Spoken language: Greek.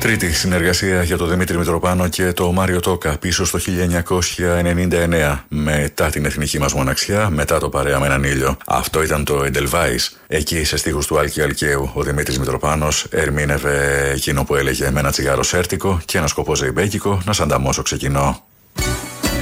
Τρίτη συνεργασία για τον Δημήτρη Μητροπάνο και το Μάριο Τόκα πίσω στο 1999. Μετά την εθνική μας μοναξιά, μετά το Παρέα με έναν ήλιο. Αυτό ήταν το Edelweiss. Εκεί σε στίχους του Άλκη Αλκαίου ο Δημήτρης Μητροπάνος ερμήνευε εκείνο που έλεγε: με ένα τσιγάρο σέρτικο και ένα σκοπό ζεϊμπέκικο να σ' ανταμώσω ξεκινώ.